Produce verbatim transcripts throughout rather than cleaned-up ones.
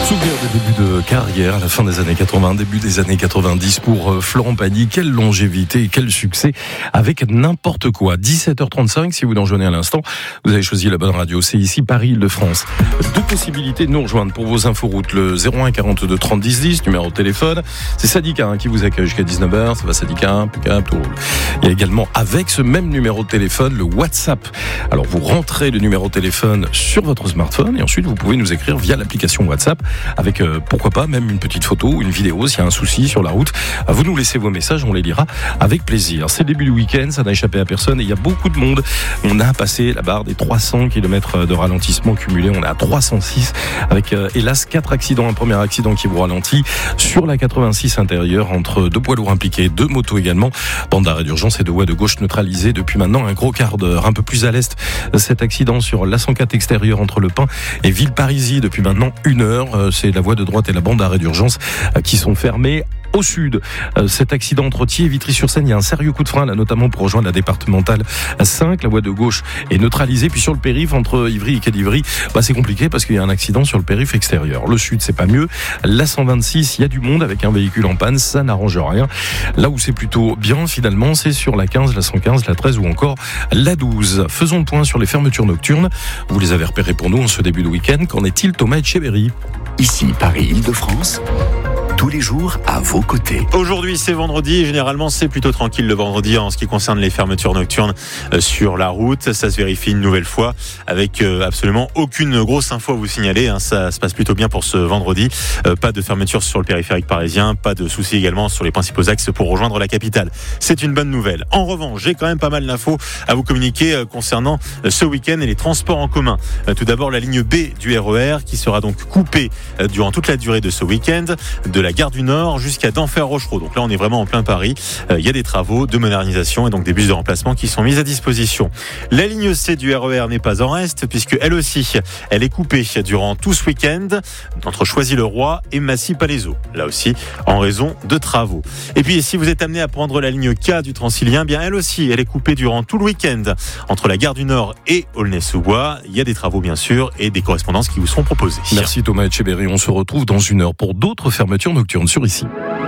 Souvenir des débuts de carrière à la fin des années quatre-vingts, début des années quatre-vingt-dix pour Florent Pagny. Quelle longévité et quel succès avec n'importe quoi. dix-sept heures trente-cinq, si vous nous rejoignez à l'instant, vous avez choisi la bonne radio. C'est ici Paris-Île-de-France. Deux possibilités de nous rejoindre pour vos inforoutes. Le zéro un quarante-deux trente dix dix, numéro de téléphone. C'est Sadika hein, qui vous accueille jusqu'à dix-neuf heures. Ça va Sadika, impeccable, tout roule. Il y a également avec ce même numéro de téléphone le WhatsApp. Alors vous rentrez le numéro de téléphone sur votre smartphone et ensuite vous pouvez nous écrire via l'application WhatsApp avec euh, pourquoi pas même une petite photo ou une vidéo s'il y a un souci sur la route. Vous nous laissez vos messages, on les lira avec plaisir. C'est le début du week-end, ça n'a échappé à personne et il y a beaucoup de monde. On a passé la barre des trois cents kilomètres de ralentissement cumulé. On est à trois cent six avec euh, hélas quatre accidents. Un premier accident qui vous ralentit sur la quatre-vingt-six intérieure entre deux poids lourds impliqués, deux motos également. Bande d'arrêt d'urgence et de voie de gauche neutralisée depuis maintenant un gros quart d'heure. Un peu plus à l'est, cet accident sur l'A cent quatre extérieur entre Le Pin et Villeparisis depuis maintenant une heure. C'est la voie de droite et la bande d'arrêt d'urgence qui sont fermées. Au sud, cet accident entre Thiers et Vitry-sur-Seine, il y a un sérieux coup de frein là, notamment pour rejoindre la départementale cinq. La voie de gauche est neutralisée. Puis sur le périph' entre Ivry et Quai-d'Ivry, bah, c'est compliqué parce qu'il y a un accident sur le périph' extérieur. Le sud, c'est pas mieux. La cent vingt-six, il y a du monde avec un véhicule en panne, ça n'arrange rien. Là où c'est plutôt bien finalement, c'est sur la quinze, la cent quinze, la treize ou encore la douze. Faisons le point sur les fermetures nocturnes. Vous les avez repérées pour nous en ce début de week-end. Qu'en est-il, Thomas Etcheverry? Ici, Paris-Île-de-France. Tous les jours à vos côtés. Aujourd'hui c'est vendredi et généralement c'est plutôt tranquille le vendredi en ce qui concerne les fermetures nocturnes sur la route. Ça se vérifie une nouvelle fois avec absolument aucune grosse info à vous signaler. Ça se passe plutôt bien pour ce vendredi. Pas de fermeture sur le périphérique parisien, pas de soucis également sur les principaux axes pour rejoindre la capitale. C'est une bonne nouvelle. En revanche, j'ai quand même pas mal d'infos à vous communiquer concernant ce week-end et les transports en commun. Tout d'abord la ligne B du R E R qui sera donc coupée durant toute la durée de ce week-end de la gare du Nord jusqu'à Denfert-Rochereau. Donc là, on est vraiment en plein Paris. Il euh, y a des travaux de modernisation et donc des bus de remplacement qui sont mis à disposition. La ligne C du R E R n'est pas en reste puisque elle aussi, elle est coupée durant tout ce week-end entre Choisy-le-Roi et Massy-Palaiseau. Là aussi, en raison de travaux. Et puis, si vous êtes amené à prendre la ligne K du Transilien, bien elle aussi, elle est coupée durant tout le week-end entre la gare du Nord et Aulnay-sous-Bois. Il y a des travaux, bien sûr, et des correspondances qui vous seront proposées. Merci Thomas Etcheverry. On se retrouve dans une heure pour d'autres fermetures nocturnes sur ici.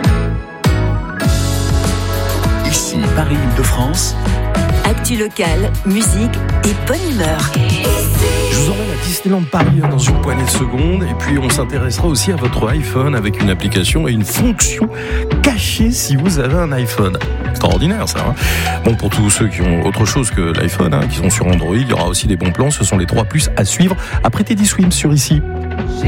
Ici, Paris-Île-de-France. Actu locale, musique et bonne humeur. Je vous emmène à Disneyland Paris dans une poignée de secondes et puis on s'intéressera aussi à votre iPhone avec une application et une fonction cachée si vous avez un iPhone. Extraordinaire ça. Hein, bon, pour tous ceux qui ont autre chose que l'iPhone, hein, qui sont sur Android, il y aura aussi des bons plans. Ce sont les trois plus à suivre après Teddy Swims sur ici.